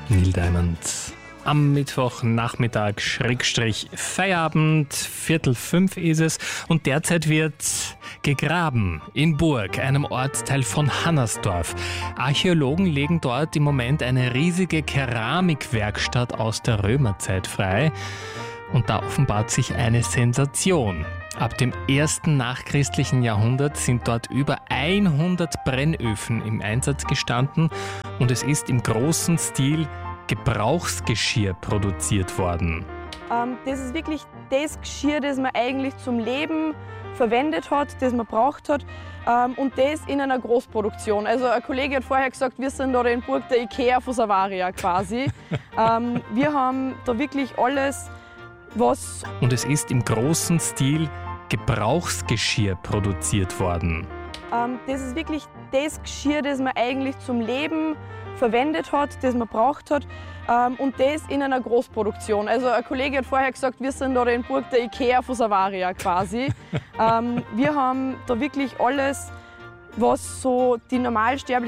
Neil Diamond. Am Mittwochnachmittag Feierabend, 4:45 ist es und derzeit wird gegraben in Burg, einem Ortsteil von Hannersdorf. Archäologen legen dort im Moment eine riesige Keramikwerkstatt aus der Römerzeit frei und da offenbart sich eine Sensation. Ab dem ersten nachchristlichen Jahrhundert sind dort über 100 Brennöfen im Einsatz gestanden und es ist im großen Stil Gebrauchsgeschirr produziert worden. Das ist wirklich das Geschirr, das man eigentlich zum Leben verwendet hat, das man braucht hat, und das in einer Großproduktion. Also ein Kollege hat vorher gesagt, wir sind da in Burg der Ikea von Savaria quasi. Wir haben da wirklich alles, was... Und es ist im großen Stil Gebrauchsgeschirr produziert worden. Das ist wirklich das Geschirr, das man eigentlich zum Leben verwendet hat, das man braucht hat, und das in einer Großproduktion. Also ein Kollege hat vorher gesagt, wir sind da in Burg der Ikea von Savaria quasi. Wir haben da wirklich alles, was so die Normalsterblichen